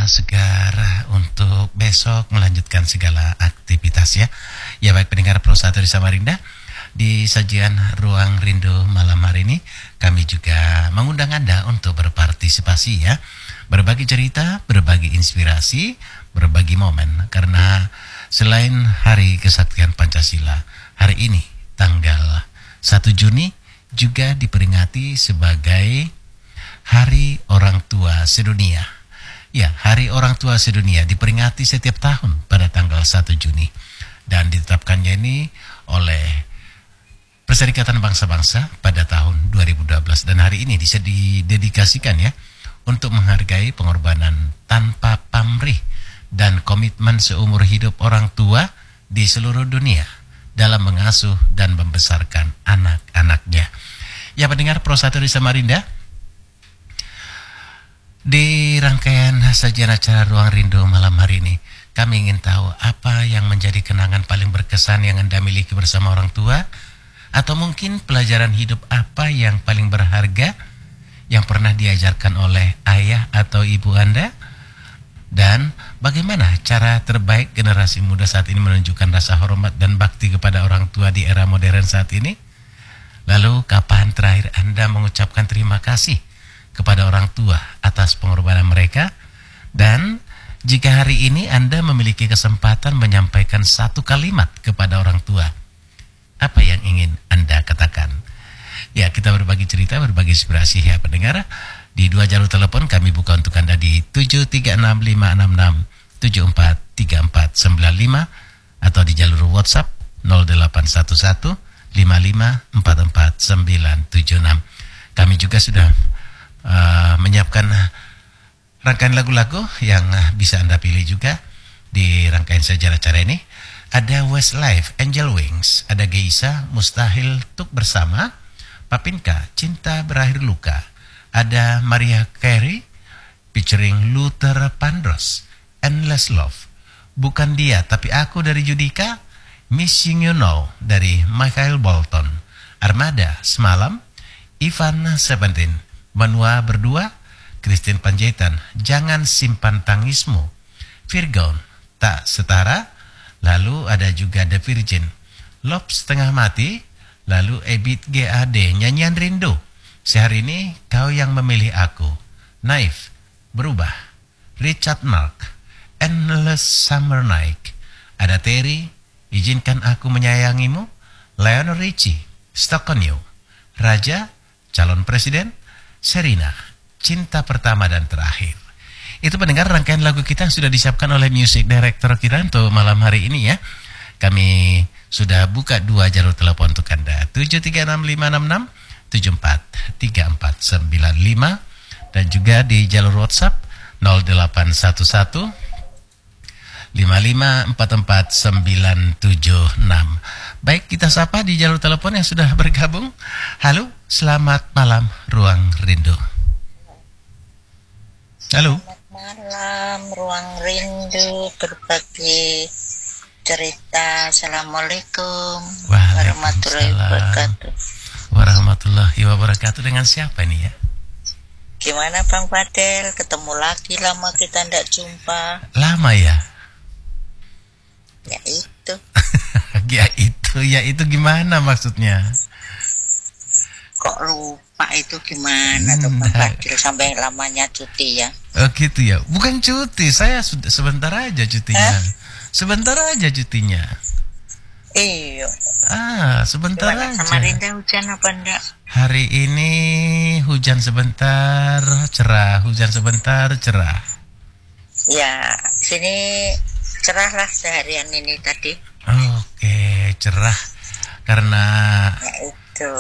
segar untuk besok melanjutkan segala aktivitas ya. Ya baik pendengar Pro 1 di Samarinda, di sajian Ruang Rindu malam hari ini kami juga mengundang Anda untuk berpartisipasi ya. Berbagi cerita, berbagi inspirasi, berbagi momen. Karena selain Hari Kesaktian Pancasila, hari ini tanggal 1 Juni juga diperingati sebagai Hari Orang Tua Sedunia. Ya, Hari Orang Tua Sedunia diperingati setiap tahun pada tanggal 1 Juni. Dan ditetapkannya ini oleh Perserikatan Bangsa-Bangsa pada tahun 2012. Dan hari ini didedikasikan ya untuk menghargai pengorbanan tanpa pamrih dan komitmen seumur hidup orang tua di seluruh dunia dalam mengasuh dan membesarkan anak-anaknya. Ya pendengar Pro 1 di Samarinda, di rangkaian sajian acara Ruang Rindu malam hari ini, kami ingin tahu apa yang menjadi kenangan paling berkesan yang Anda miliki bersama orang tua, atau mungkin pelajaran hidup apa yang paling berharga yang pernah diajarkan oleh ayah atau ibu Anda, dan bagaimana cara terbaik generasi muda saat ini menunjukkan rasa hormat dan bakti kepada orang tua di era modern saat ini. Lalu kapan terakhir Anda mengucapkan terima kasih kepada orang tua atas pengorbanan mereka? Dan jika hari ini Anda memiliki kesempatan menyampaikan satu kalimat kepada orang tua, apa yang ingin Anda katakan? Ya, kita berbagi cerita, berbagi inspirasi ya pendengar. Di dua jalur telepon kami buka untuk Anda di 73656743495 atau di jalur WhatsApp 081155444976. Kami juga sudah menyiapkan rangkaian lagu-lagu yang bisa Anda pilih juga di rangkaian sajian acara ini. Ada Westlife, Angel Wings, ada Geisa, Mustahil Tuk Bersama, Papinka, Cinta Berakhir Luka, ada Mariah Carey featuring Luther Vandross, Endless Love, Bukan Dia Tapi Aku dari Judika, Missing You Now dari Michael Bolton, Armada Semalam, Ivan Seventeen, Manua Berdua, Christine Panjaitan, Jangan Simpan Tangismu, Virgon, Tak Setara, lalu ada juga The Virgin, Love Setengah Mati, lalu Ebit GAD, Nyanyian Rindu, Sehari Ini Kau Yang Memilih Aku, Naif, Berubah, Richard Mark, Endless Summer Night, ada Terry, Izinkan Aku Menyayangimu, Lionel Richie, Stuck on You, Raja, Calon Presiden, Serina, Cinta Pertama dan Terakhir. Itu pendengar rangkaian lagu kita yang sudah disiapkan oleh music director kita untuk malam hari ini ya. Kami sudah buka dua jalur telepon untuk Anda, 73656743495 dan juga di jalur WhatsApp 081155444976. Baik, kita sapa di jalur telepon yang sudah bergabung. Halo, selamat malam Ruang Rindu. Halo. Selamat malam Ruang Rindu, berbagi cerita. Assalamualaikum warahmatullahi wabarakatuh. Warahmatullahi wabarakatuh. Dengan siapa nih ya? Gimana Bang Fadel? Ketemu lagi, lama kita tidak jumpa. Lama ya? Ya itu. Ya itu gimana maksudnya? Kok lupa itu gimana tuh Bang Fadel sampai lamanya cuti ya? Oh gitu ya? Bukan cuti, saya sudah sebentar aja cutinya. Sebentar aja cutinya. Iya. Sebentar Gimana, aja. Samarinda hujan apa enggak? Hari ini hujan sebentar, cerah. Hujan sebentar, cerah. Ya, sini cerah lah seharian ini tadi. Oke, cerah. Karena Ya itu.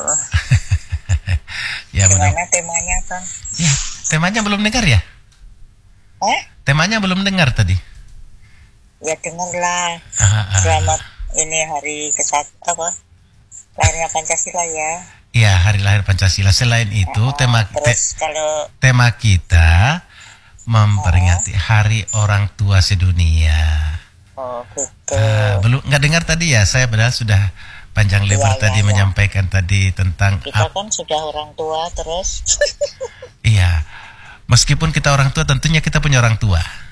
ya Gimana temanya Bang? Ya, temanya belum dengar ya? Temanya belum dengar tadi. Ya dengarlah. Selamat ini hari lahirnya Pancasila ya. Iya, hari lahir Pancasila. Selain itu, tema kita memperingati Hari Orang Tua Sedunia. Oh gitu. Belum nggak dengar tadi ya? Saya padahal sudah panjang lebar tadi menyampaikan tadi tentang kita kan sudah orang tua terus. Iya, meskipun kita orang tua, tentunya kita punya orang tua.